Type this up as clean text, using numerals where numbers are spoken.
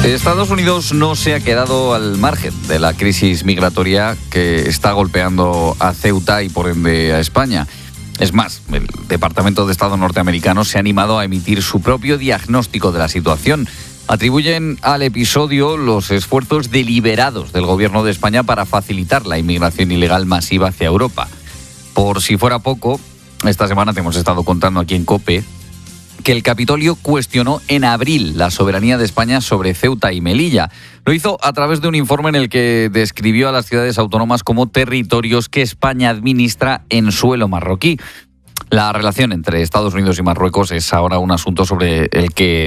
Estados Unidos no se ha quedado al margen de la crisis migratoria que está golpeando a Ceuta y por ende a España. Es más, el Departamento de Estado norteamericano se ha animado a emitir su propio diagnóstico de la situación. Atribuyen al episodio los esfuerzos deliberados del gobierno de España para facilitar la inmigración ilegal masiva hacia Europa. Por si fuera poco, esta semana te hemos estado contando aquí en COPE que el Capitolio cuestionó en abril la soberanía de España sobre Ceuta y Melilla. Lo hizo a través de un informe en el que describió a las ciudades autónomas como territorios que España administra en suelo marroquí. La relación entre Estados Unidos y Marruecos es ahora un asunto sobre el que